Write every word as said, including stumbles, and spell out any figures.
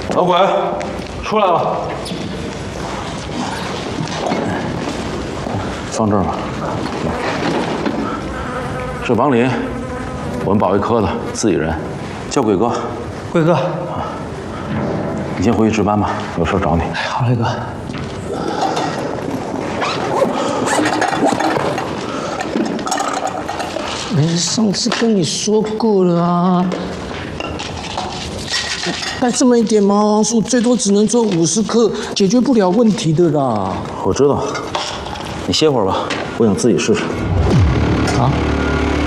老鬼，出来了。放这儿吧。这王林，我们保卫科的自己人，叫贵哥。 贵哥， 你先回去值班吧，有事找你。 好嘞，哥。 上次跟你说过了啊，带这么一点麻黄素，最多只能做五十克，解决不了问题的啦。 我知道，你歇会儿吧，我想自己试试。 啊？